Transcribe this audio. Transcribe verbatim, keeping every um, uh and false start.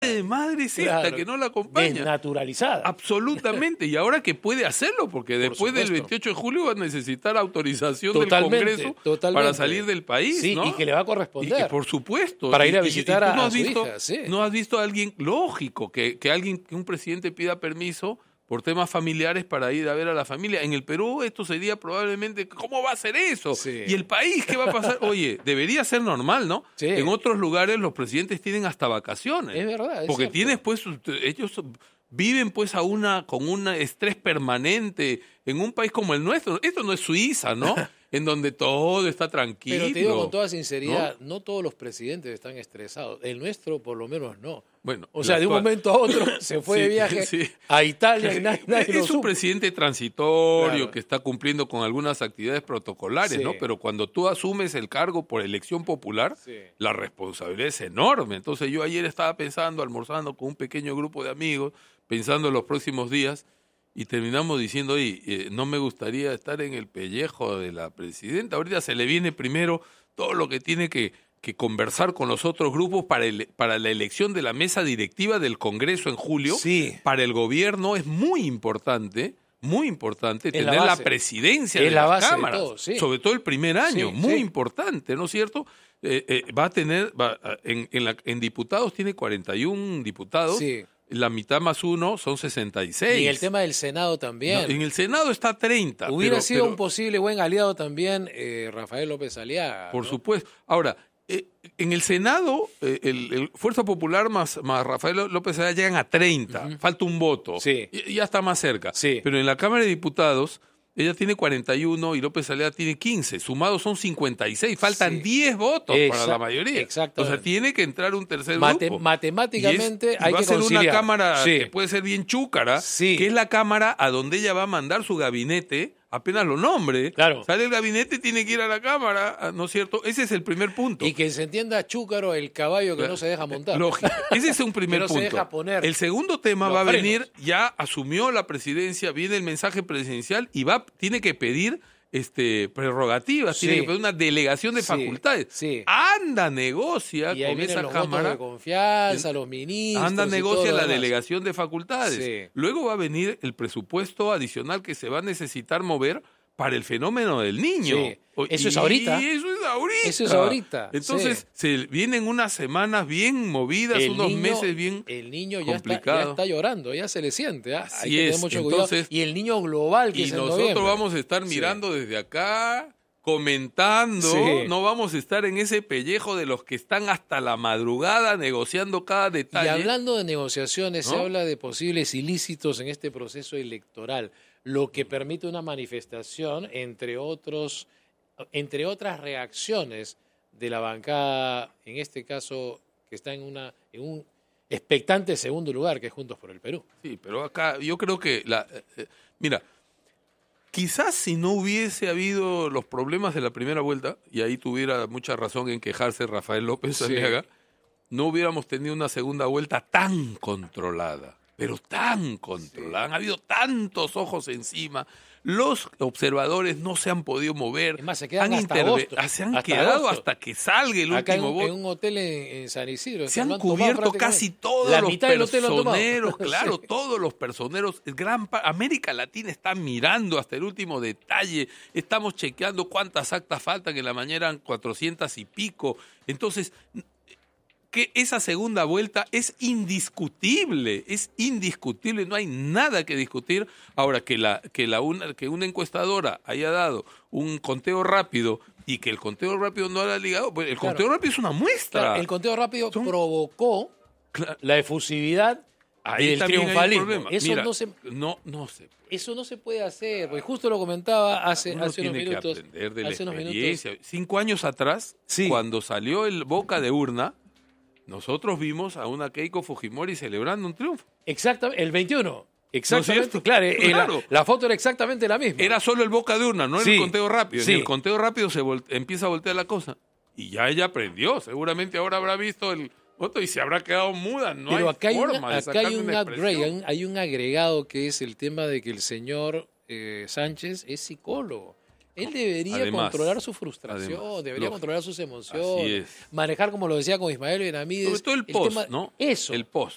de madre es claro, esta que no la acompaña? Desnaturalizada. Absolutamente. Y ahora que puede hacerlo, porque Por después supuesto. del veintiocho de julio va a necesitar autorización Totalmente, del Congreso totalmente. para salir del país, Sí, ¿no? y que le va a Y corresponder. que, por supuesto. Para ir a Y- y- visitar y tú a- no a has su visto, hija, sí. no has visto a alguien lógico, que, que alguien, que un presidente pida permiso por temas familiares para ir a ver a la familia. En el Perú esto sería probablemente, ¿cómo va a ser eso? Sí. ¿Y el país qué va a pasar? Oye, debería ser normal, ¿no? Sí. En otros lugares los presidentes tienen hasta vacaciones. Es verdad, es Porque cierto. tienes pues, ellos viven pues a una, con un estrés permanente en un país como el nuestro. Esto no es Suiza, ¿no? En donde todo está tranquilo. Pero te digo con toda sinceridad, ¿no? no todos los presidentes están estresados. El nuestro, por lo menos, no. Bueno, O sea, el de un actual- momento a otro se fue Sí, de viaje sí. a Italia y nadie, nadie es lo un supo. presidente transitorio Claro. que está cumpliendo con algunas actividades protocolares, Sí. ¿no? Pero cuando tú asumes el cargo por elección popular, Sí. la responsabilidad es enorme. Entonces yo ayer estaba pensando, almorzando con un pequeño grupo de amigos, pensando en los próximos días, y terminamos diciendo, oye, eh, no me gustaría estar en el pellejo de la presidenta. Ahorita se le viene primero todo lo que tiene que, que conversar con los otros grupos para, el, para la elección de la mesa directiva del Congreso en julio. Sí. Para el gobierno es muy importante, muy importante Es la tener la, base. presidencia Es de la las base de cámaras, todo, sí. sobre todo el primer año, Sí, muy sí. importante, ¿no es cierto? Eh, eh, va a tener, va, en, en, la, en diputados tiene cuarenta y uno diputados, Sí. la mitad más uno son sesenta y seis. Y en el tema del Senado también. No, en el Senado está treinta. Hubiera pero- sido pero- un posible buen aliado también eh, Rafael López Aliaga. Por ¿no? supuesto. Ahora, eh, en el Senado, eh, el, el Fuerza Popular más, más Rafael López Aliaga llegan a treinta. Ujú. Falta un voto. Sí. Y- ya está más cerca. Sí. Pero en la Cámara de Diputados, ella tiene cuarenta y uno y López Aliaga tiene quince. Sumados son cincuenta y seis. Faltan Sí. diez votos Exact- para la mayoría. exactamente. O sea, tiene que entrar un tercer Mate- grupo. matemáticamente Y es- y hay va que a ser conciliar. una cámara Sí. que puede ser bien chúcara, Sí. que es la cámara a donde ella va a mandar su gabinete apenas lo nombre. Claro. Sale el gabinete, tiene que ir a la cámara, ¿no es cierto? Ese es el primer punto. Y que se entienda chúcaro el caballo que Claro. no se deja montar. Lógico. Ese es un primer Que no se punto. deja poner El segundo tema los va a frenos. venir, ya asumió la presidencia, viene el mensaje presidencial y va, tiene que pedir este prerrogativas, Sí. tiene que pedir una delegación de Sí, y sí. Anda, negocia Y ahí con vienen esa los votos cámara. de confianza, los ministros. Anda, y negocia todo lo la demás. delegación de facultades. Sí. Luego va a venir el presupuesto adicional que se va a necesitar mover para el fenómeno del niño. Sí. O- Eso es y ahorita. eso es ahorita. Eso es ahorita, Entonces, sí. se vienen unas semanas bien movidas, El unos niño- meses bien El niño ya está, complicado. ya está llorando, ya se le siente. ¿ah? Así Hay que tener es. mucho Entonces- cuidado. Y el niño global que Y es en nosotros noviembre. vamos a estar Sí. mirando desde acá, comentando, Sí. no vamos a estar en ese pellejo de los que están hasta la madrugada negociando cada Y detalle. hablando de negociaciones, se ¿No? habla de posibles ilícitos en este proceso electoral, lo que permite una manifestación, entre otros, entre otras reacciones de la bancada, en este caso, que está en una, en un expectante segundo lugar, que es Juntos por el Perú. Sí, pero acá yo creo que la eh, eh, mira, quizás si no hubiese habido los problemas de la primera vuelta, y ahí tuviera mucha razón en quejarse Rafael López Sí. Aliaga, no hubiéramos tenido una segunda vuelta tan controlada, pero tan controlada. Han habido tantos ojos encima. Los observadores no se han podido mover. Es más, se quedan hasta interve- agosto. ah, se han Hasta quedado agosto. hasta que salga el Acá en, último en voto. un hotel en, en San Isidro. Se han lo tomado cubierto prácticamente. casi todos La los mitad del hotel lo han tomado. personeros, claro, Sí. todos los personeros. Gran pa- América Latina está mirando hasta el último detalle. Estamos chequeando cuántas actas faltan, que en la mañana eran cuatrocientas y pico. Entonces, que esa segunda vuelta es indiscutible, es indiscutible, no hay nada que discutir. Ahora, que la que la una, que una encuestadora haya dado un conteo rápido y que el conteo rápido no haya ligado, pues el Claro. conteo rápido es una muestra. Claro, el conteo rápido Son- provocó Claro. la efusividad Ahí del también hay un triunfalismo. problema. Eso Mira, no se no, no se puede. Eso no se puede hacer, porque justo lo comentaba hace, Uno hace unos tiene minutos. que aprender de la hace unos minutos. experiencia. Cinco años atrás, Sí. cuando salió el Boca de Urna, nosotros vimos a una Keiko Fujimori celebrando un triunfo. Exactamente, el veintiuno. Exactamente, cierto? claro, eh, la- Claro. La, foto era exactamente la misma. Era solo el Boca de Urna, no era Sí, el conteo rápido. sí. En el conteo rápido se vol- empieza a voltear la cosa. Y ya ella aprendió. Seguramente ahora habrá visto el voto y se habrá quedado muda. No Pero hay acá hay, forma una- de acá hay sacarle un una upgrade, hay expresión. un, hay un agregado que es el tema de que el señor eh, Sánchez es psicólogo. Él debería Además, controlar su frustración, además, debería lógico. controlar sus emociones, Así es. manejar, como lo decía con Ismael Benavides. Sobre todo el post, tema- ¿no? Eso. El post.